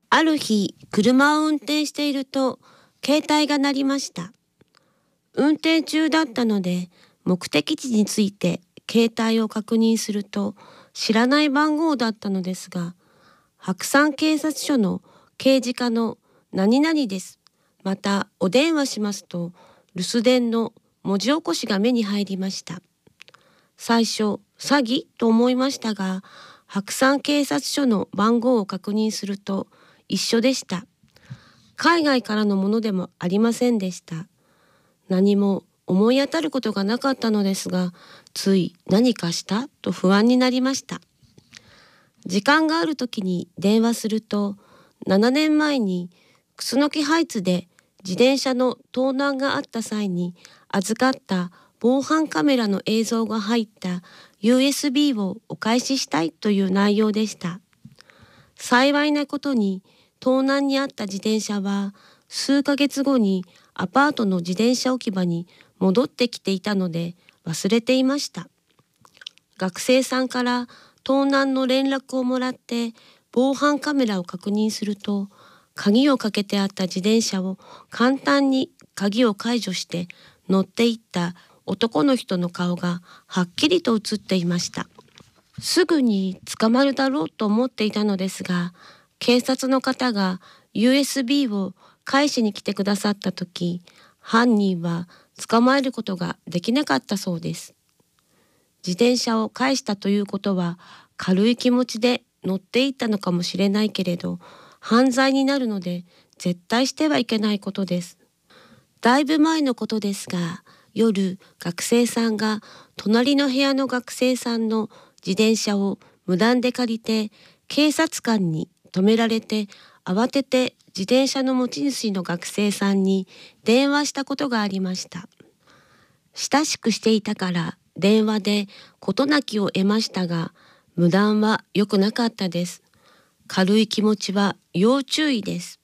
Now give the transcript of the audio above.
ある日、車を運転していると、携帯が鳴りました。運転中だったので、目的地について携帯を確認すると、知らない番号だったのですが、白山警察署の刑事課の何々です。またお電話しますと、留守電の文字起こしが目に入りました。最初、詐欺と思いましたが、白山警察署の番号を確認すると一緒でした。海外からのものでもありませんでした。何も思い当たることがなかったのですが、つい何かしたと不安になりました。時間がある時に電話すると、7年前に楠木ハイツで自転車の盗難があった際に預かった防犯カメラの映像が入った USB をお返ししたいという内容でした。幸いなことに盗難にあった自転車は数ヶ月後にアパートの自転車置き場に戻ってきていたので忘れていました。学生さんから盗難の連絡をもらって防犯カメラを確認すると、鍵をかけてあった自転車を簡単に鍵を解除して乗っていった男の人の顔がはっきりと映っていました。すぐに捕まるだろうと思っていたのですが、警察の方が USB を返しに来てくださった時、犯人は捕まえることができなかったそうです。自転車を返したということは軽い気持ちで乗っていったのかもしれないけれど、犯罪になるので絶対してはいけないことです。だいぶ前のことですが、夜学生さんが隣の部屋の学生さんの自転車を無断で借りて警察官に止められて、慌てて自転車の持ち主の学生さんに電話したことがありました。親しくしていたから電話で事なきを得ましたが、無断は良くなかったです。軽い気持ちは要注意です。